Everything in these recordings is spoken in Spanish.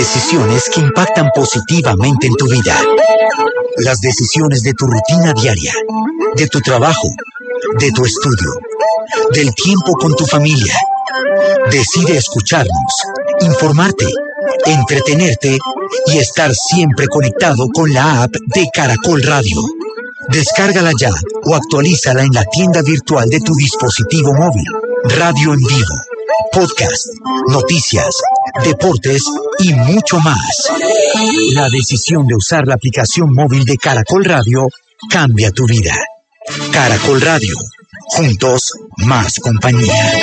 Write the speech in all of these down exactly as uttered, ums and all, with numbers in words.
Decisiones que impactan positivamente en tu vida. Las decisiones de tu rutina diaria, de tu trabajo, de tu estudio, del tiempo con tu familia. Decide escucharnos, informarte, entretenerte y estar siempre conectado con la app de Caracol Radio. Descárgala ya o actualízala en la tienda virtual de tu dispositivo móvil. Radio en vivo, podcast, noticias, deportes y mucho más. La decisión de usar la aplicación móvil de Caracol Radio cambia tu vida. Caracol Radio, juntos más compañía.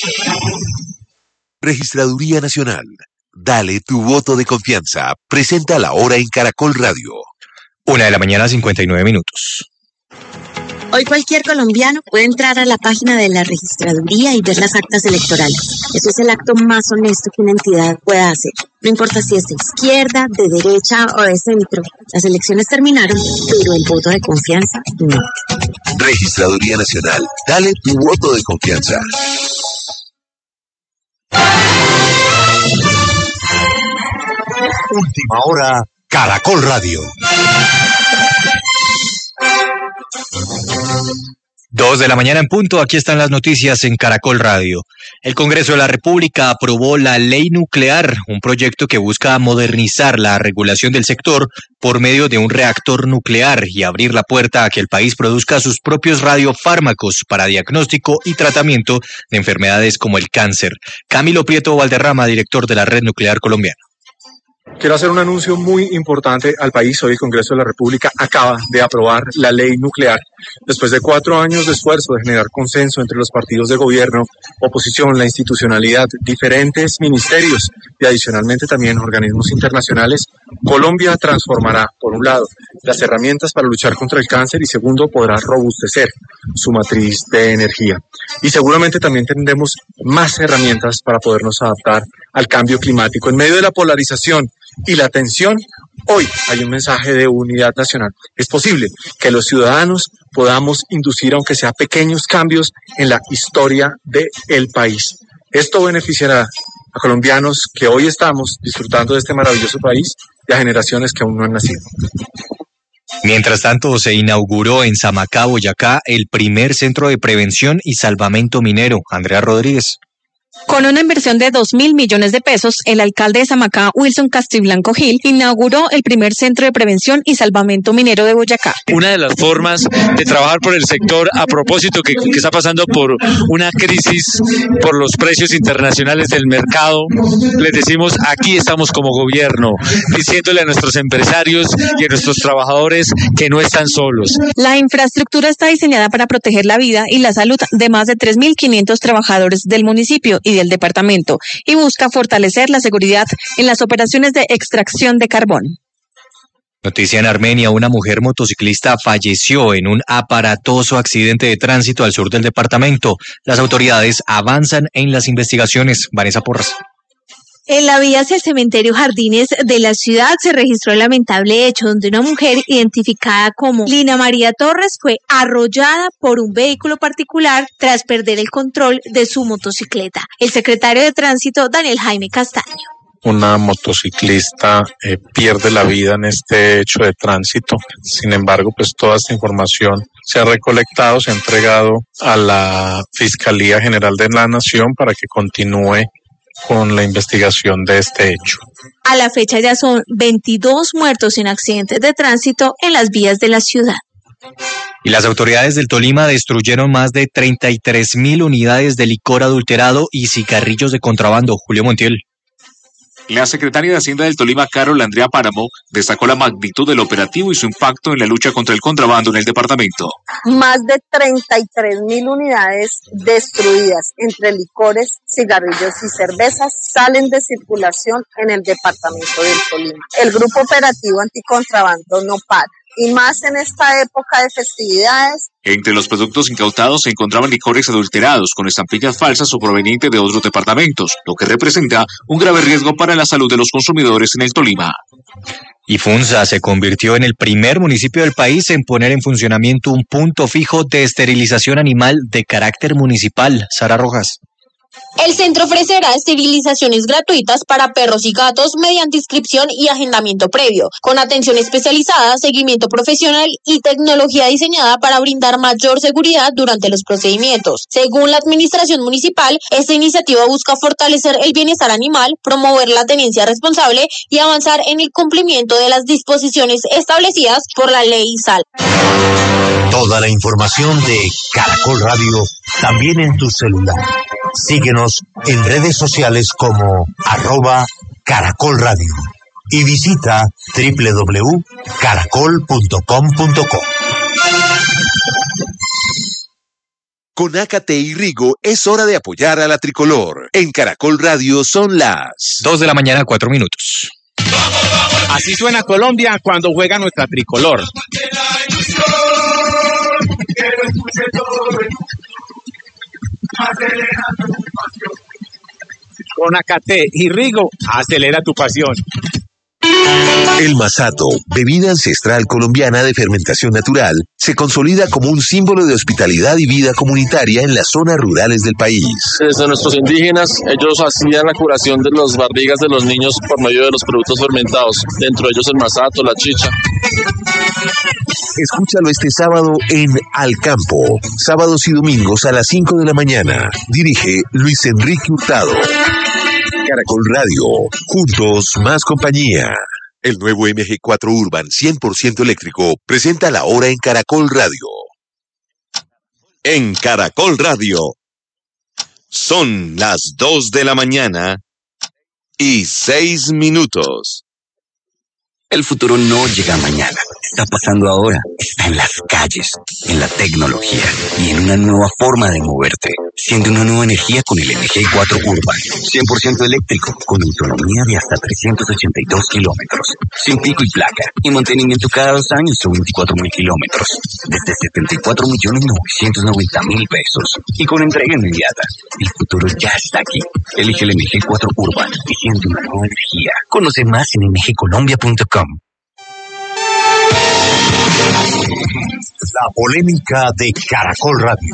Registraduría Nacional. Dale tu voto de confianza. Presenta la hora en Caracol Radio. Una de la mañana, cincuenta y nueve minutos. Hoy cualquier colombiano puede entrar a la página de la registraduría y ver las actas electorales. Eso es el acto más honesto que una entidad pueda hacer. No importa si es de izquierda, de derecha o de centro. Las elecciones terminaron, pero el voto de confianza no. Registraduría Nacional. Dale tu voto de confianza. Última hora, Caracol Radio. Dos de la mañana en punto, aquí están las noticias en Caracol Radio. El Congreso de la República aprobó la Ley Nuclear, un proyecto que busca modernizar la regulación del sector por medio de un reactor nuclear y abrir la puerta a que el país produzca sus propios radiofármacos para diagnóstico y tratamiento de enfermedades como el cáncer. Camilo Prieto Valderrama, director de la Red Nuclear Colombiana. Quiero hacer un anuncio muy importante al país. Hoy el Congreso de la República acaba de aprobar la ley nuclear. Después de cuatro años de esfuerzo de generar consenso entre los partidos de gobierno, oposición, la institucionalidad, diferentes ministerios y adicionalmente también organismos internacionales, Colombia transformará, por un lado, las herramientas para luchar contra el cáncer y segundo, podrá robustecer su matriz de energía. Y seguramente también tendremos más herramientas para podernos adaptar al cambio climático. En medio de la polarización y la tensión, hoy hay un mensaje de unidad nacional. Es posible que los ciudadanos podamos inducir, aunque sea pequeños cambios, en la historia del país. Esto beneficiará a colombianos que hoy estamos disfrutando de este maravilloso país y a generaciones que aún no han nacido. Mientras tanto, se inauguró en Samacá, Boyacá, el primer centro de prevención y salvamento minero. Andrea Rodríguez. Con una inversión de dos mil millones de pesos, el alcalde de Samacá, Wilson Castiblanco Gil, inauguró el primer centro de prevención y salvamento minero de Boyacá. Una de las formas de trabajar por el sector a propósito que, que está pasando por una crisis por los precios internacionales del mercado, les decimos aquí estamos como gobierno, diciéndole a nuestros empresarios y a nuestros trabajadores que no están solos. La infraestructura está diseñada para proteger la vida y la salud de más de tres mil quinientos trabajadores del municipio y del departamento y busca fortalecer la seguridad en las operaciones de extracción de carbón. Noticia en Armenia, una mujer motociclista falleció en un aparatoso accidente de tránsito al sur del departamento. Las autoridades avanzan en las investigaciones. Vanessa Porras. En la vía hacia el cementerio Jardines de la ciudad se registró el lamentable hecho donde una mujer identificada como Lina María Torres fue arrollada por un vehículo particular tras perder el control de su motocicleta. El secretario de Tránsito, Daniel Jaime Castaño. Una motociclista eh, pierde la vida en este hecho de tránsito. Sin embargo, pues toda esta información se ha recolectado, se ha entregado a la Fiscalía General de la Nación para que continúe con la investigación de este hecho. A la fecha ya son veintidós muertos en accidentes de tránsito en las vías de la ciudad. Y las autoridades del Tolima destruyeron más de treinta y tres mil unidades de licor adulterado y cigarrillos de contrabando. Julio Montiel. La secretaria de Hacienda del Tolima, Carol Andrea Páramo, destacó la magnitud del operativo y su impacto en la lucha contra el contrabando en el departamento. Más de treinta y tres mil unidades destruidas entre licores, cigarrillos y cervezas salen de circulación en el departamento del Tolima. El grupo operativo anticontrabando no para. Y más en esta época de festividades. Entre los productos incautados se encontraban licores adulterados con estampillas falsas o provenientes de otros departamentos, lo que representa un grave riesgo para la salud de los consumidores en el Tolima. Y Funza se convirtió en el primer municipio del país en poner en funcionamiento un punto fijo de esterilización animal de carácter municipal. Sara Rojas. El centro ofrecerá esterilizaciones gratuitas para perros y gatos mediante inscripción y agendamiento previo, con atención especializada, seguimiento profesional y tecnología diseñada para brindar mayor seguridad durante los procedimientos. Según la administración municipal, esta iniciativa busca fortalecer el bienestar animal, promover la tenencia responsable y avanzar en el cumplimiento de las disposiciones establecidas por la ley S A L. Toda la información de Caracol Radio también en tu celular. Síguenos en redes sociales como arroba Caracol Radio y visita doble u doble u doble u punto caracol punto com punto co. Con Ácate y Rigo es hora de apoyar a la tricolor. En Caracol Radio son las dos de la mañana, cuatro minutos. Así suena Colombia cuando juega nuestra tricolor. Con Ácate y Rigo, acelera tu pasión. El masato, bebida ancestral colombiana de fermentación natural, se consolida como un símbolo de hospitalidad y vida comunitaria en las zonas rurales del país. Desde nuestros indígenas, ellos hacían la curación de las barrigas de los niños por medio de los productos fermentados, dentro de ellos el masato, la chicha. Escúchalo este sábado en Al Campo, sábados y domingos a las cinco de la mañana. Dirige Luis Enrique Hurtado. Caracol Radio, juntos más compañía. El nuevo M G cuatro Urban cien por ciento eléctrico presenta la hora en Caracol Radio. En Caracol Radio, son las dos de la mañana y seis minutos. El futuro no llega mañana, está pasando ahora, está en las calles, en la tecnología y en una nueva forma de moverte. Siente una nueva energía con el M G cuatro Urban, cien por ciento eléctrico, con autonomía de hasta trescientos ochenta y dos kilómetros, sin pico y placa, y mantenimiento cada dos años o veinticuatro mil kilómetros, desde setenta y cuatro millones novecientos noventa mil pesos, y con entrega inmediata. El futuro ya está aquí. Elige el M G cuatro Urban y siente una nueva energía. Conoce más en m g colombia punto com. La polémica de Caracol Radio.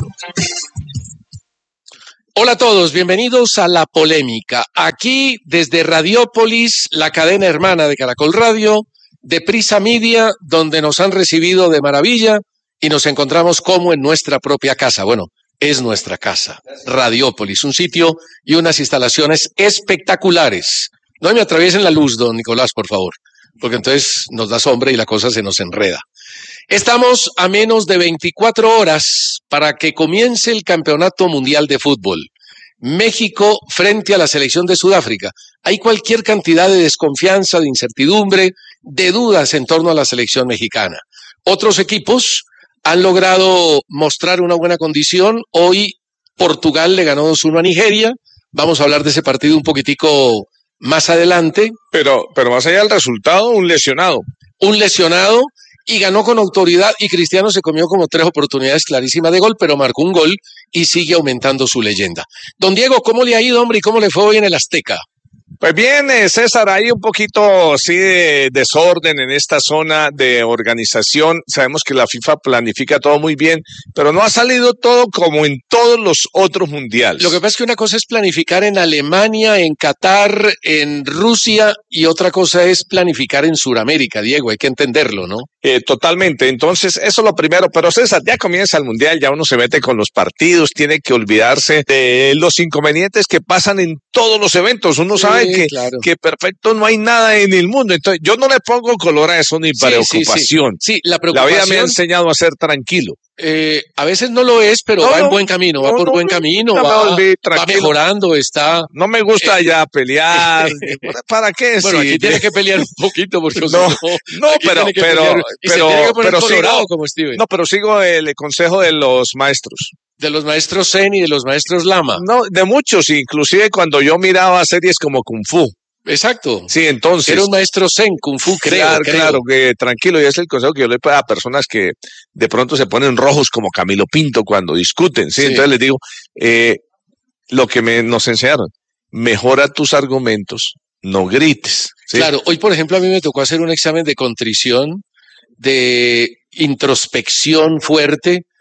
Hola a todos, bienvenidos a La Polémica. Aquí desde Radiópolis, la cadena hermana de Caracol Radio, de Prisa Media, donde nos han recibido de maravilla y nos encontramos como en nuestra propia casa. Bueno, es nuestra casa, Radiópolis, un sitio y unas instalaciones espectaculares. No me atraviesen la luz, don Nicolás, por favor, porque entonces nos da sombra y la cosa se nos enreda. Estamos a menos de veinticuatro horas para que comience el Campeonato Mundial de Fútbol. México frente a la selección de Sudáfrica. Hay cualquier cantidad de desconfianza, de incertidumbre, de dudas en torno a la selección mexicana. Otros equipos han logrado mostrar una buena condición. Hoy Portugal le ganó dos uno a Nigeria. Vamos a hablar de ese partido un poquitico más adelante. Pero, pero más allá del resultado, un lesionado. Un lesionado. Y ganó con autoridad, y Cristiano se comió como tres oportunidades clarísimas de gol, pero marcó un gol y sigue aumentando su leyenda. Don Diego, ¿cómo le ha ido, hombre, y cómo le fue hoy en el Azteca? Pues bien, eh, César, hay un poquito sí de desorden en esta zona de organización. Sabemos que la FIFA planifica todo muy bien, pero no ha salido todo como en todos los otros mundiales. Lo que pasa es que una cosa es planificar en Alemania, en Qatar, en Rusia, y otra cosa es planificar en Sudamérica, Diego, hay que entenderlo, ¿no? Eh, totalmente, entonces eso es lo primero, pero César, ya comienza el mundial, ya uno se mete con los partidos, tiene que olvidarse de los inconvenientes que pasan en todos los eventos. Uno sabe sí, que, claro. que perfecto no hay nada en el mundo, entonces yo no le pongo color a eso ni sí, preocupación. Sí, sí. sí, la preocupación. La vida me ha enseñado a ser tranquilo. Eh, a veces no lo es, pero no, va en buen camino, va no, por no, buen camino, no, va, va mejorando, está... No me gusta eh, ya pelear, ¿para qué? Bueno, sí. Aquí tiene que pelear un poquito, porque no, no, no pero, pero, pero, pero sigo, como Steven. No, pero sigo el consejo de los maestros. De los maestros Zen y de los maestros Lama. No, de muchos, inclusive cuando yo miraba series como Kung Fu. Exacto. Sí, entonces. Era un maestro Zen, Kung Fu, creo. Claro, creo. claro, que tranquilo, y es el consejo que yo le doy a personas que de pronto se ponen rojos como Camilo Pinto cuando discuten, ¿sí? sí. Entonces les digo, eh, lo que me, nos enseñaron, mejora tus argumentos, no grites. ¿sí? Claro, hoy por ejemplo a mí me tocó hacer un examen de contrición, de introspección fuerte,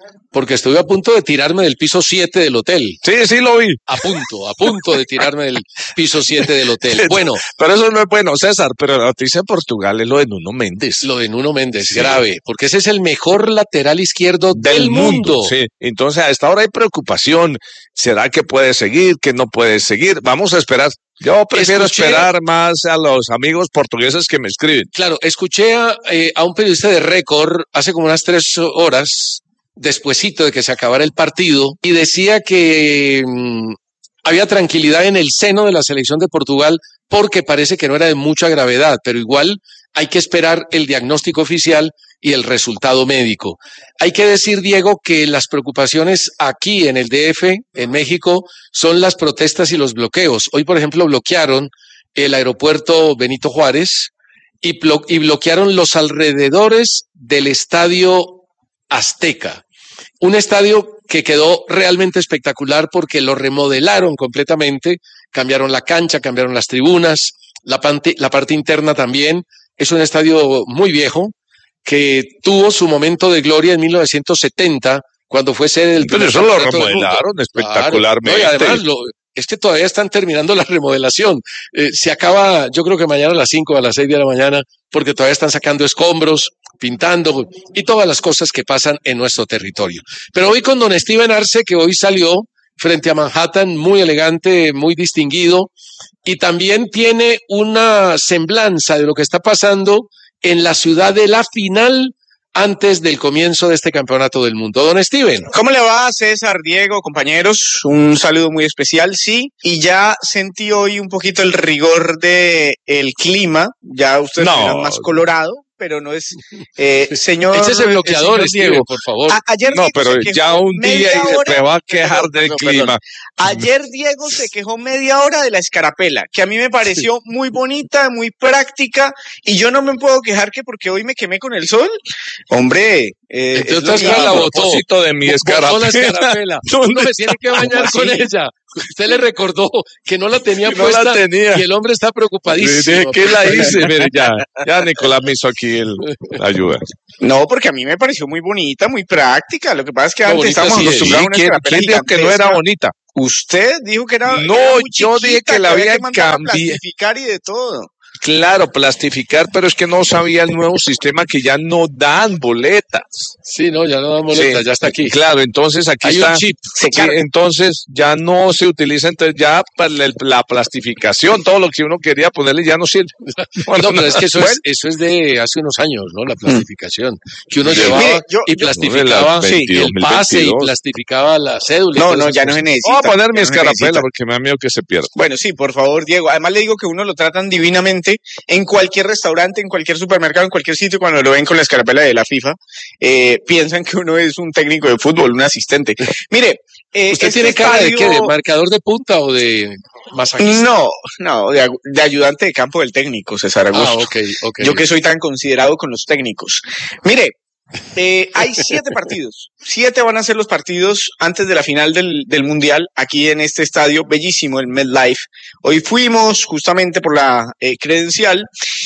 porque estuve a punto de tirarme del piso siete del hotel. Sí, sí lo vi. A punto, a punto de tirarme del piso siete del hotel. Bueno. Pero eso no es bueno, César, pero la noticia de Portugal es lo de Nuno Méndez. Lo de Nuno Méndez, sí. Grave, porque ese es el mejor lateral izquierdo del, del mundo. mundo. Sí, entonces a esta hora hay preocupación. ¿Será que puede seguir, que no puede seguir? Vamos a esperar. Yo prefiero escuché, esperar más a los amigos portugueses que me escriben. Claro, escuché a, eh, a un periodista de Récord hace como unas tres horas, despuesito de que se acabara el partido, y decía que mmm, había tranquilidad en el seno de la selección de Portugal porque parece que no era de mucha gravedad, pero igual hay que esperar el diagnóstico oficial y el resultado médico. Hay que decir, Diego, que las preocupaciones aquí en el D F, en México, son las protestas y los bloqueos. Hoy, por ejemplo, bloquearon el aeropuerto Benito Juárez y, blo- y bloquearon los alrededores del Estadio Azteca. Un estadio que quedó realmente espectacular porque lo remodelaron completamente, cambiaron la cancha, cambiaron las tribunas, la parte, la parte interna también. Es un estadio muy viejo que tuvo su momento de gloria en mil novecientos setenta, cuando fue sede del... Pero eso lo remodelaron espectacularmente. Claro. No, y además lo, es que todavía están terminando la remodelación. Eh, se acaba, yo creo que mañana a las cinco, a las seis de la mañana, porque todavía están sacando escombros, pintando y todas las cosas que pasan en nuestro territorio. Pero hoy con don Steven Arce, que hoy salió frente a Manhattan, muy elegante, muy distinguido, y también tiene una semblanza de lo que está pasando en la ciudad de la final antes del comienzo de este campeonato del mundo. Don Steven. ¿Cómo le va, César, Diego, compañeros? Un saludo muy especial, sí. Y ya sentí hoy un poquito el rigor de el clima. Ya ustedes no. están más colorado, pero no es... Eh, señor... Ese es el bloqueador, el Steven, Diego, por favor. A, ayer no, Diego pero ya un día y se te va a quejar no, del no, clima. Perdón. Ayer Diego se quejó media hora de la escarapela, que a mí me pareció sí. muy bonita, muy práctica, y yo no me puedo quejar que porque hoy me quemé con el sol. Hombre... Eh, Entonces es la botó de mi escarapela. La escarapela. Uno se tiene que bañar con ella. Usted le recordó que no la tenía no puesta la tenía. Y el hombre está preocupadísimo. ¿Qué la hice? Mire, ya, ya Nicolás me hizo aquí el, la ayuda. No, porque a mí me pareció muy bonita, muy práctica. Lo que pasa es que no, antes estábamos sí, acostumbrados a una escarapela. ¿Quién dijo que no era bonita? Usted dijo que era. No, era muy yo chiquita, dije que, que la había cambiado. Plastificar y de todo. Claro, plastificar, pero es que no sabía el nuevo sistema que ya no dan boletas. Sí, no, ya no dan boletas, sí, ya está aquí. Claro, entonces aquí hay está. Un chip. Sí, entonces ya no se utiliza, entonces ya la, la plastificación, todo lo que uno quería ponerle ya no sirve. Bueno, no, pero es que eso, bueno. es, eso es de hace unos años, ¿no? La plastificación. Que uno sí, llevaba mire, yo, y plastificaba yo, sí, el pase y plastificaba la cédula. No, no, ya no se necesita. Voy a poner mi escarapela porque me da miedo que se pierda. Bueno, sí, por favor, Diego. Además le digo que uno lo tratan divinamente en cualquier restaurante, en cualquier supermercado, en cualquier sitio, cuando lo ven con la escarapela de la FIFA, eh, piensan que uno es un técnico de fútbol, un asistente. Mire, eh, ¿usted este tiene cara estadio... de qué? ¿De marcador de punta o de masajista? No, no, de, de ayudante de campo del técnico, César Augusto. Ah, okay, okay. Yo que soy tan considerado con los técnicos. Mire, Eh, hay siete partidos, siete van a ser los partidos antes de la final del, del Mundial aquí en este estadio bellísimo, el MetLife. Hoy fuimos justamente por la eh, credencial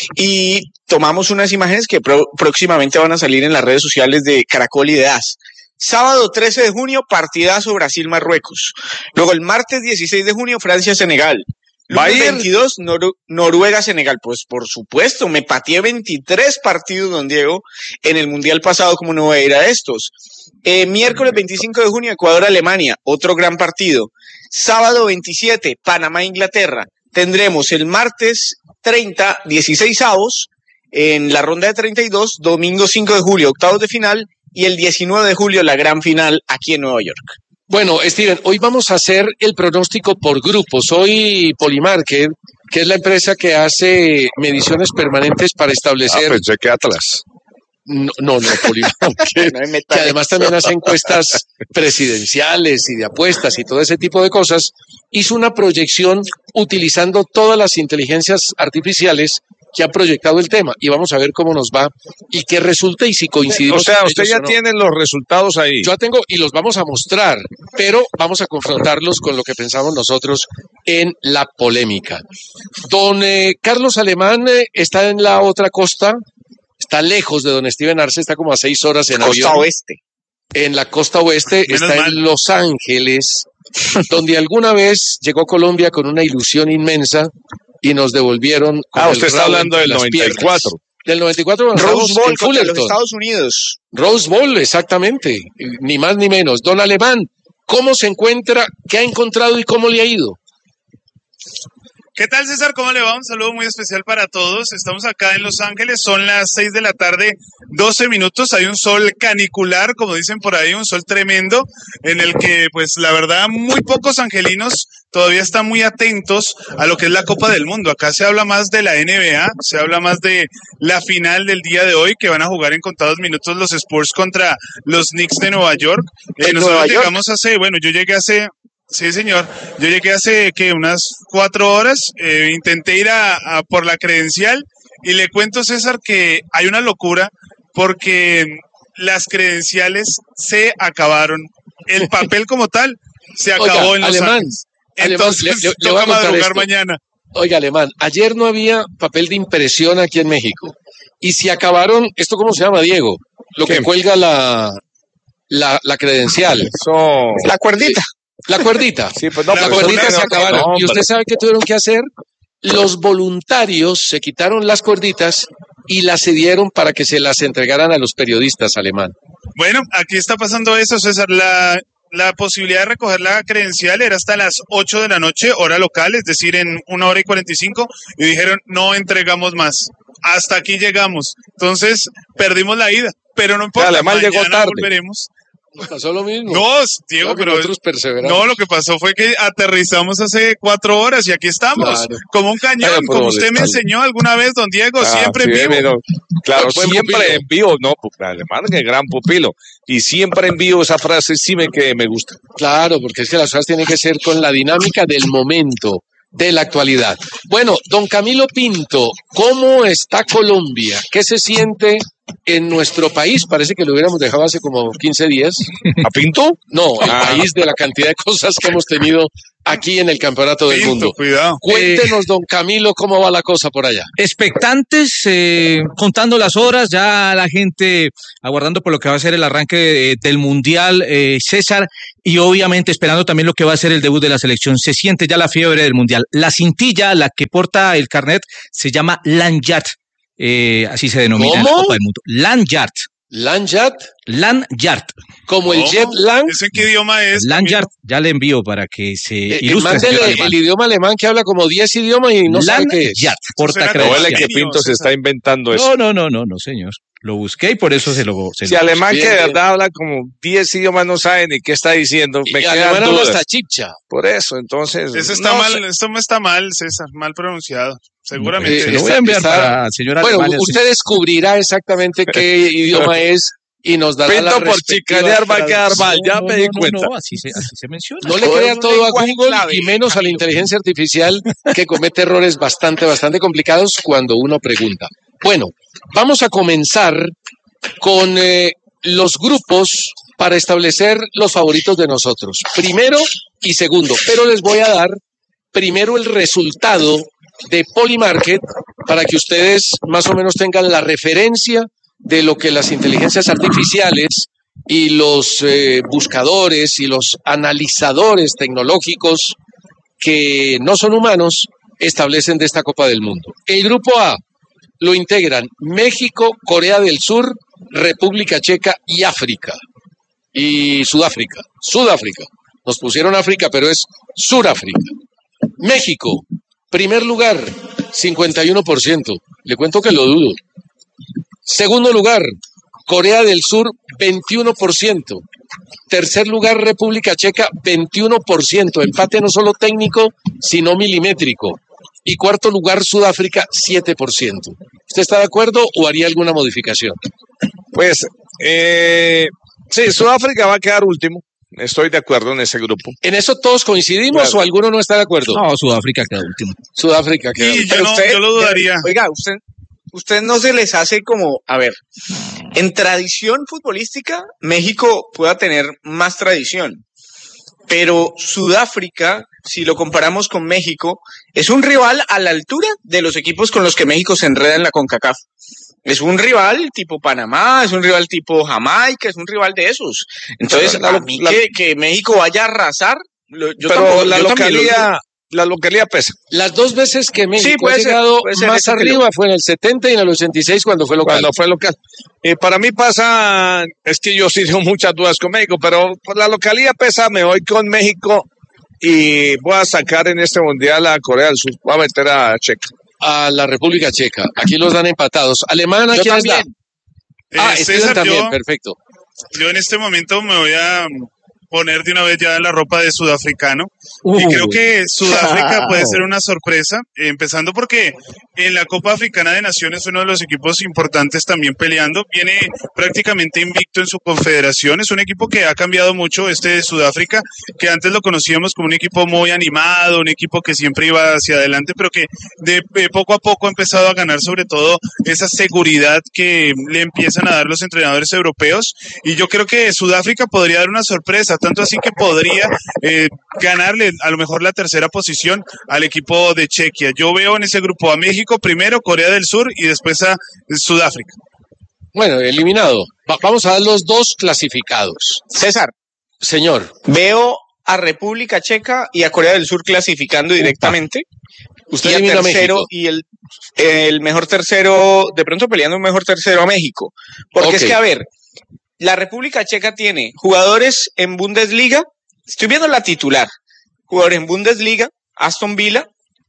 y tomamos unas imágenes que pro, próximamente van a salir en las redes sociales de Caracol y de A S. Sábado trece de junio, partidazo Brasil-Marruecos. Luego el martes dieciséis de junio, Francia-Senegal. ¿Va a ir? veintidós, Nor- Noruega-Senegal. Pues por supuesto, me pateé veintitrés partidos, don Diego, en el Mundial pasado, como no voy a ir a estos. Eh, miércoles veinticinco de junio, Ecuador-Alemania, otro gran partido. Sábado veintisiete, Panamá-Inglaterra. Tendremos el martes treinta, dieciséis avos, en la ronda de treinta y dos, domingo cinco de julio, octavos de final, y el diecinueve de julio, la gran final aquí en Nueva York. Bueno, Steven, hoy vamos a hacer el pronóstico por grupos. Hoy Polymarket, que es la empresa que hace mediciones permanentes para establecer... Ah, pensé que Atlas. No, no, no Polymarket, no que además también hace encuestas presidenciales y de apuestas y todo ese tipo de cosas, hizo una proyección utilizando todas las inteligencias artificiales que ha proyectado el tema y vamos a ver cómo nos va y qué resulta y si coincidimos. O sea, usted ya no. tiene los resultados ahí. Yo tengo y los vamos a mostrar, pero vamos a confrontarlos con lo que pensamos nosotros en la polémica. Don eh, Carlos Alemán eh, está en la otra costa, está lejos de don Steven Arce, está como a seis horas en costa avión. Oeste. en la costa oeste, Menos está mal. en Los Ángeles, donde alguna vez llegó Colombia con una ilusión inmensa y nos devolvieron. Con Ah, el usted está rabo hablando entre del las noventa y piernas. cuatro. Del noventa y cuatro cuando Rose estábamos Bowl en contra los Fullerton. Estados Unidos. Rose Bowl, exactamente, ni más ni menos. Don Alemán, ¿cómo se encuentra? ¿Qué ha encontrado y cómo le ha ido? ¿Qué tal, César? ¿Cómo le va? Un saludo muy especial para todos. Estamos acá en Los Ángeles, son las seis de la tarde, doce minutos. Hay un sol canicular, como dicen por ahí, un sol tremendo, en el que, pues, la verdad, muy pocos angelinos todavía están muy atentos a lo que es la Copa del Mundo. Acá se habla más de la N B A, se habla más de la final del día de hoy, que van a jugar en contados minutos los Spurs contra los Knicks de Nueva York. Eh, ¿En nosotros Nueva York? llegamos hace, bueno, yo llegué hace... Sí, señor. Yo llegué hace que unas cuatro horas, eh, intenté ir a, a por la credencial y le cuento, César, que hay una locura porque las credenciales se acabaron. El papel como tal se acabó Oiga, en Los Alemán, Ángeles. Alemán, Entonces le- le- le voy a toca contar madrugar esto. mañana. Oiga, Alemán, ayer no había papel de impresión aquí en México. Y si acabaron, ¿esto cómo se llama, Diego? Lo que ¿Qué? cuelga la, la, la credencial. Eso. La cuerdita. La cuerdita. Sí, pues no, la pues cuerdita no, se no, acabaron. no, ¿Y usted hombre. sabe qué tuvieron que hacer? Los voluntarios se quitaron las cuerditas y las cedieron para que se las entregaran a los periodistas, Alemán. Bueno, aquí está pasando eso, César. La, la posibilidad de recoger la credencial era hasta las ocho de la noche, hora local, es decir, en una hora y cuarenta y cinco, y dijeron, no entregamos más. Hasta aquí llegamos. Entonces, perdimos la ida, pero no importa, Alemán mañana llegó tarde. volveremos. Pasó lo mismo. No, Diego, Creo que pero nosotros perseveramos. no, lo que pasó fue que aterrizamos hace cuatro horas y aquí estamos, Claro. como un cañón, Ay, por como usted me molestarlo. enseñó alguna vez, don Diego, Ah, siempre sí, en vivo. pero, claro, Buen siempre pupilo. en vivo, no, pues Alemán es gran pupilo. Y siempre en vivo esa frase sí me que me gusta. Claro, porque es que las cosas tienen que ser con la dinámica del momento, de la actualidad. Bueno, don Camilo Pinto, ¿cómo está Colombia? ¿Qué se siente en nuestro país? Parece que lo hubiéramos dejado hace como quince días. ¿A Pinto? No, el Ah. país de la cantidad de cosas que hemos tenido aquí en el Campeonato del Pinto, Mundo. cuidado. Cuéntenos, don Camilo, cómo va la cosa por allá. Expectantes, eh, contando las horas, ya la gente aguardando por lo que va a ser el arranque eh, del Mundial, eh, César, y obviamente esperando también lo que va a ser el debut de la selección. Se siente ya la fiebre del Mundial. La cintilla, la que porta el carnet, se llama Lanyard, eh, así se denomina en la ¿Cómo? Copa del Mundo. Lanyard. Lanyard, Lanyard. como el ¿Cómo? jet lag. ¿Eso en qué idioma es? Lanyard, ya le envío para que se Eh, ilustre. mándele señor el, Alemán. idioma alemán que habla como diez idiomas y no sabe qué es. Lanyard, porta será No, credencial. es que Pinto se está inventando No, eso. no, no, no, no, señor. Lo busqué y por eso se lo... Se Si lo- Alemán bien, que de bien. verdad habla como diez idiomas no sabe ni qué está diciendo, me Y quedan alemán habla dudas. hasta chipcha. Por eso, entonces. Eso está no mal, sé. esto está mal, César, mal pronunciado. Seguramente. Eh, Se lo voy está- a enviar está- para el señor Bueno, Alemán. usted descubrirá exactamente qué idioma es y nos dará la Pinto por respectiva chicanear va a quedar traducción. mal, ya No, me no, di no, cuenta. no, así se, así se menciona. No le Todo crea es un todo a lenguaje Google clave, y menos a la inteligencia artificial que comete errores bastante, bastante complicados cuando uno pregunta. Bueno, vamos a comenzar con eh, los grupos para establecer los favoritos de nosotros. Primero y segundo, pero les voy a dar primero el resultado de Polymarket para que ustedes más o menos tengan la referencia de lo que las inteligencias artificiales y los eh, buscadores y los analizadores tecnológicos que no son humanos establecen de esta Copa del Mundo. El grupo A lo integran México, Corea del Sur, República Checa y África. Y Sudáfrica. Sudáfrica. Nos pusieron África, pero es Suráfrica. México, primer lugar, cincuenta y uno por ciento. Le cuento que lo dudo. Segundo lugar, Corea del Sur, veintiuno por ciento. Tercer lugar, República Checa, veintiuno por ciento. Empate no solo técnico, sino milimétrico. Y cuarto lugar, Sudáfrica, siete por ciento. ¿Usted está de acuerdo o haría alguna modificación? Pues, eh, sí, Sudáfrica va a quedar último. Estoy de acuerdo en ese grupo. ¿En eso todos coincidimos Claro. o alguno no está de acuerdo? No, Sudáfrica queda último. Sudáfrica queda Y último. yo, no, yo lo dudaría. Oiga, usted, usted no se les hace como, a ver, en tradición futbolística, México pueda tener más tradición, pero Sudáfrica, si lo comparamos con México, es un rival a la altura de los equipos con los que México se enreda en la CONCACAF. Es un rival tipo Panamá, es un rival tipo Jamaica, es un rival de esos. Entonces, la, a mí la, que, que México vaya a arrasar, yo pero tampoco, la yo localidad, la localidad pesa. Las dos veces que México Sí, puede ha ser, llegado puede ser, más eso que arriba lo- fue en el setenta y en el ochenta y seis cuando fue local. Cuando fue local. Eh, para mí pasa, es que yo sí tengo muchas dudas con México, pero por la localidad pesa, me voy con México y voy a sacar en este mundial a Corea del Sur, voy a meter a Checa. A la República Checa. Aquí los dan empatados. Alemana, Yo ¿quién les da? también. Ah, Eh, Steven César, también, yo- perfecto. Yo en este momento me voy a poner de una vez ya la ropa de sudafricano. Uh. Y creo que Sudáfrica puede ser una sorpresa, eh, empezando porque en la Copa Africana de Naciones uno de los equipos importantes también peleando, viene prácticamente invicto en su confederación, es un equipo que ha cambiado mucho este de Sudáfrica, que antes lo conocíamos como un equipo muy animado, un equipo que siempre iba hacia adelante, pero que de, de poco a poco ha empezado a ganar sobre todo esa seguridad que le empiezan a dar los entrenadores europeos, y yo creo que Sudáfrica podría dar una sorpresa, tanto así que podría eh, ganarle a lo mejor la tercera posición al equipo de Chequia. Yo veo en ese grupo a México primero, Corea del Sur y después a Sudáfrica. Bueno, eliminado. Va- vamos a dar los dos clasificados. César, Señor, veo a República Checa y a Corea del Sur clasificando directamente. usted y a elimina a tercero México. y el, el mejor tercero, de pronto peleando un mejor tercero a México. Porque Ok. es que, a ver, la República Checa tiene jugadores en Bundesliga, estoy viendo la titular, jugadores en Bundesliga, Aston Villa,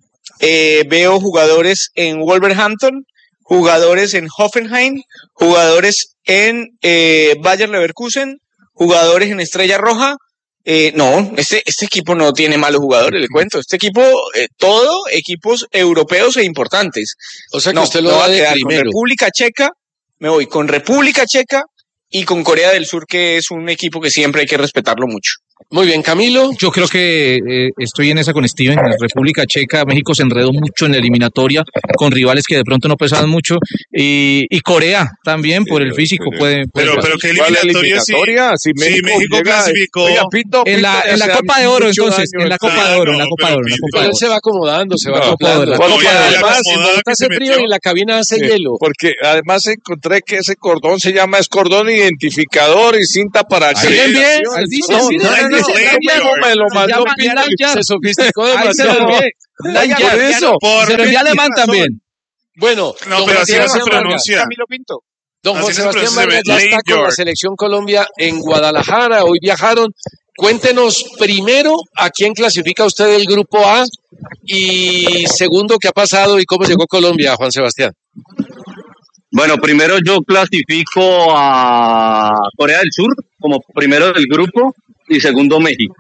eh, veo jugadores en Wolverhampton, jugadores en Hoffenheim, jugadores en eh, Bayer Leverkusen, jugadores en Estrella Roja. Eh, no, este, este equipo no tiene malos jugadores, le cuento. Este equipo, eh, todo equipos europeos e importantes. O sea que No, usted lo me da voy a de quedar primero. con República Checa, me voy con República Checa y con Corea del Sur, que es un equipo que siempre hay que respetarlo mucho. Muy bien, Camilo. Yo creo que eh, estoy en esa con Steven. En la República Checa, México se enredó mucho en la eliminatoria con rivales que de pronto no pesaban mucho. Y, y Corea también, por el físico, puede. puede Pero, pasar. pero qué ¿Cuál eliminatoria, si, eliminatoria? Si si México México llega- clasificó. Oiga, Pito, En la, Pito, en la hace Copa de Oro, mucho entonces, daño en la esto. Copa de Oro, en la Copa de Oro, en la Copa de Pero él Oro. se va acomodando, se va No, acoplando. la Copa Porque de Oro. además, en Acomodado Bogotá que hace se frío metió. y en la cabina hace Sí, hielo. porque además encontré que ese cordón se llama, es cordón identificador y cinta para Ahí ven bien, acreditación. dice, No, sí, no, ahí no, dice, no, Lanyard. no, me lo Se mandó llama Piero. Lanyard. Se sofisticó Ahí se demasiado. lo ve. Lanyard. Por eso. Por- Se lo envía alemán también. Bueno, No, don pero así Juan no se Sebastián Vargas. pronuncia. Camilo Pinto. Don Así Juan no se Sebastián pronuncia, Vargas se ya ve está con la Lanyard. Selección Colombia en Guadalajara. Hoy viajaron. Cuéntenos primero a quién clasifica usted del grupo A y segundo qué ha pasado y cómo llegó Colombia, Juan Sebastián. Bueno, primero yo clasifico a Corea del Sur como primero del grupo y segundo México.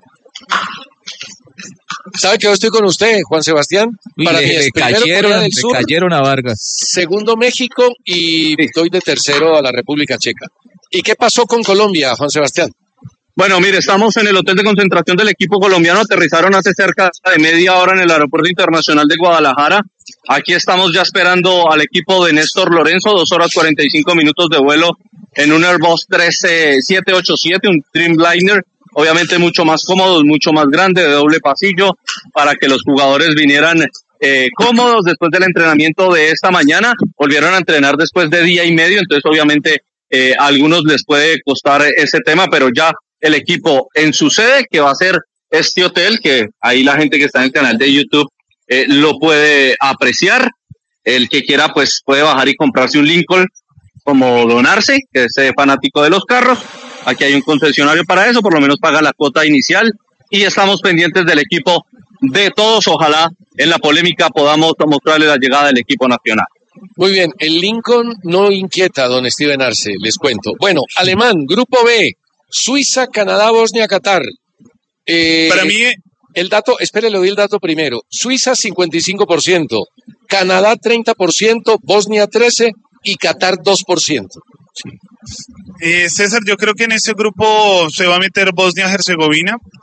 ¿Sabe que yo estoy con usted, Juan Sebastián? Uy, Para le, mí es le primero cayeron, Corea del le Sur, cayeron a Vargas. segundo México y doy de tercero a la República Checa. ¿Y qué pasó con Colombia, Juan Sebastián? Bueno, mire, estamos en el hotel de concentración del equipo colombiano. Aterrizaron hace cerca de media hora en el Aeropuerto Internacional de Guadalajara. Aquí estamos ya esperando al equipo de Néstor Lorenzo, dos horas cuarenta y cinco minutos de vuelo en un Airbus siete ochenta y siete, un Dreamliner, obviamente mucho más cómodo, mucho más grande, de doble pasillo, para que los jugadores vinieran eh, cómodos después del entrenamiento de esta mañana. Volvieron a entrenar después de día y medio, entonces obviamente eh, a algunos les puede costar ese tema, pero ya el equipo en su sede, que va a ser este hotel, que ahí la gente que está en el canal de YouTube eh, lo puede apreciar. El que quiera, pues puede bajar y comprarse un Lincoln como donarse, que es eh, fanático de los carros. Aquí hay un concesionario para eso, por lo menos paga la cuota inicial. Y estamos pendientes del equipo de todos. Ojalá en la polémica podamos mostrarle la llegada del equipo nacional. Muy bien, el Lincoln no inquieta a don Steven Arce, les cuento. Bueno, alemán, grupo B, Suiza, Canadá, Bosnia, Qatar. Eh, Para mí, el dato, espere, le doy el dato primero. Suiza cincuenta y cinco por ciento, Canadá treinta por ciento, Bosnia trece por ciento y Qatar dos por ciento. Eh, César, yo creo que en ese grupo se va a meter Bosnia-Herzegovina.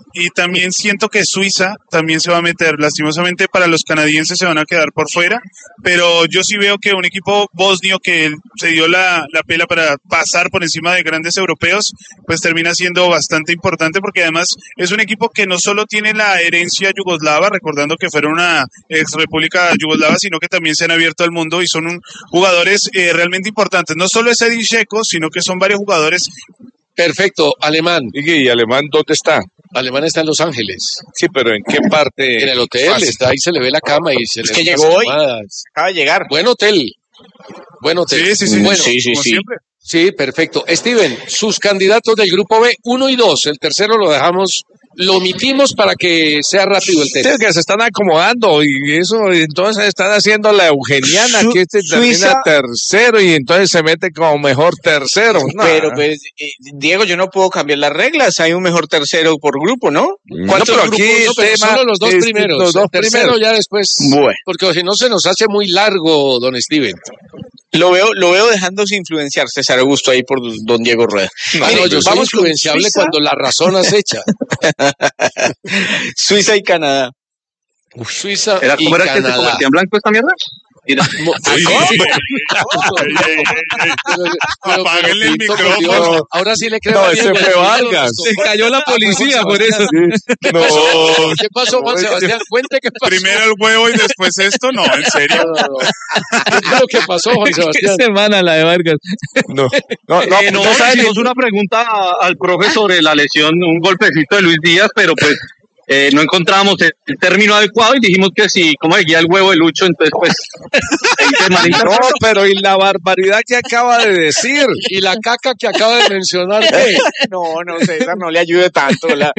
y también siento que Suiza también se va a meter. Lastimosamente para los canadienses se van a quedar por fuera, pero yo sí veo que un equipo bosnio que se dio la, la pela para pasar por encima de grandes europeos, pues termina siendo bastante importante, porque además es un equipo que no solo tiene la herencia yugoslava, recordando que fueron una ex república yugoslava, sino que también se han abierto al mundo y son un, jugadores eh, realmente importantes. No solo es Edin Dzeko, sino que son varios jugadores. Perfecto, Alemán. ¿Y Alemán dónde está? Alemán está en Los Ángeles. Sí, pero ¿en qué parte? En el hotel, Fácil. está ahí, se le ve la cama y se Es le que ven llegó las hoy. almohadas. Acaba de llegar. Buen hotel. Buen hotel. Sí, sí, sí. Bueno, sí, sí, como sí. siempre. sí, perfecto. Steven, sus candidatos del grupo B, uno y dos. El tercero lo dejamos, lo omitimos para que sea rápido el test. Sí, que se están acomodando y eso, y entonces están haciendo la eugeniana, Su- que este termina Suiza- tercero y entonces se mete como mejor tercero. No. Pero pues, eh, Diego, yo no puedo cambiar las reglas. Hay un mejor tercero por grupo, ¿no? ¿Cuántos pero grupos? aquí No, pero tema solo los dos es primeros. los dos el tercero primeros. ya después. Bueno. Porque si no se nos hace muy largo, don Steven. Lo veo, lo veo dejándose influenciar César Augusto ahí por don Diego Rueda. No, Mire, no, yo soy vamos con influenciable Suiza, cuando la razón acecha. Suiza y Canadá. Suiza ¿Era y cómo era que se Canadá. convertía en blanco esta mierda? Mira. Mo- Uy, ¿Cómo? ey, ey, ey, ey. Pero- pero- Apáguenle el pero, Tito, por micrófono. Dios, ahora sí le creo No, a ese Diego, fue ya lo Vargas. tocó. Se cayó la policía por eso. No. ¿Qué pasó, Juan Sebastián? Cuente qué pasó. Primero el huevo y después esto. No, en serio. No, no, no. ¿Qué fue lo que pasó, Juan Qué Sebastián? semana la de Vargas. No, no, no, Eh, no, no saben hicimos una pregunta a- al profe sobre la lesión, un golpecito de Luis Díaz, pero pues eh, no encontramos el, el término adecuado y dijimos que si, como seguía el huevo de Lucho, entonces pues ahí se No, malinterpretó. pero y la barbaridad que acaba de decir. Y la caca que acaba de mencionar, ¿qué? No, no, César, no le ayude tanto. La...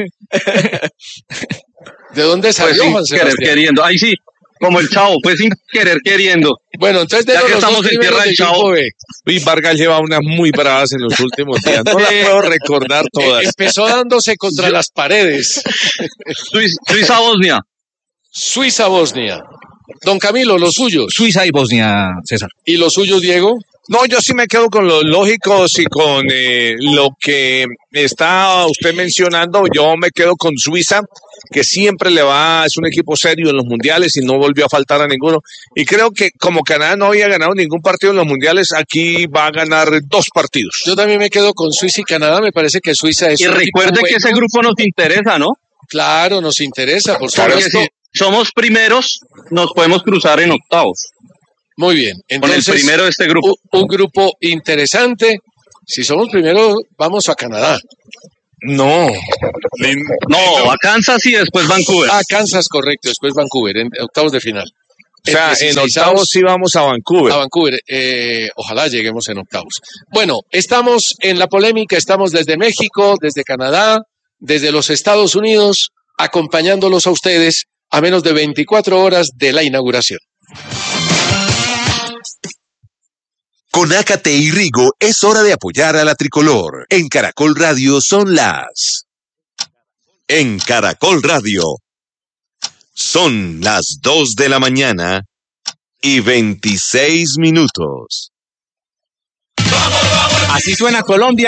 ¿De dónde Pues salió, sin Juan querer Sebastián? queriendo. Ahí sí, como el Chavo, fue sin querer queriendo. Bueno, entonces Ya de que los dos estamos en primeros tierra del del Chavo. grupo B. Y Vargas lleva unas muy bravas en los últimos días. No las puedo recordar Eh, todas. empezó dándose contra las paredes. Suiza, Suiza-Bosnia. Suiza-Bosnia. Don Camilo, los suyos. Suiza y Bosnia, César. ¿Y los suyos, Diego? No, yo sí me quedo con los lógicos y con eh, lo que está usted mencionando. Yo me quedo con Suiza, que siempre le va, es un equipo serio en los mundiales y no volvió a faltar a ninguno. Y creo que como Canadá no había ganado ningún partido en los mundiales, aquí va a ganar dos partidos. Yo también me quedo con Suiza y Canadá. Me parece que Suiza es Y un equipo recuerde que bueno. ese grupo nos interesa, ¿no? Claro, nos interesa, por Porque supuesto. si somos primeros, nos podemos cruzar en octavos. Muy bien. Entonces, Con el primero de este grupo. Un, un grupo interesante. Si somos primero, vamos a Canadá. No. Lin- No, a Kansas y después Vancouver. Ah, Kansas, correcto. Después Vancouver, en octavos de final. O sea, en dieciseisavos octavos sí vamos a Vancouver. A Vancouver. Eh, ojalá lleguemos en octavos. Bueno, estamos en la polémica, estamos desde México, desde Canadá, desde los Estados Unidos, acompañándolos a ustedes a menos de veinticuatro horas de la inauguración. Con Ácate y Rigo es hora de apoyar a la tricolor. En Caracol Radio son las... En Caracol Radio son las dos de la mañana y veintiséis minutos. Así suena Colombia.